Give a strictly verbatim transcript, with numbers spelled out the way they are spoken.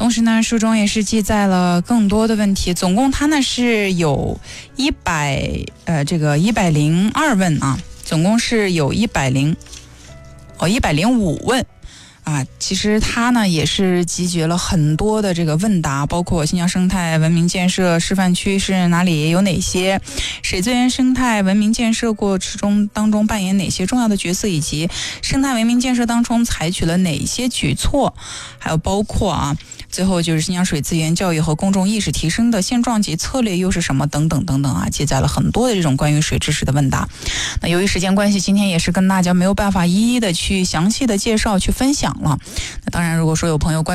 同时呢，书中也是记载了更多的问题，总共它呢是有一百呃这个一百零二问啊，总共是有一百零哦一百零五问。啊，其实它呢也是集结了很多的这个问答，包括新疆生态文明建设示范区是哪里，有哪些，水资源生态文明建设过程中当中扮演哪些重要的角色，以及生态文明建设当中采取了哪些举措，还有包括啊，最后就是新疆水资源教育和公众意识提升的现状及策略又是什么等等等等啊，记载了很多的这种关于水知识的问答。那由于时间关系，今天也是跟大家没有办法一一的去详细的介绍去分享了。那当然，如果说有朋友关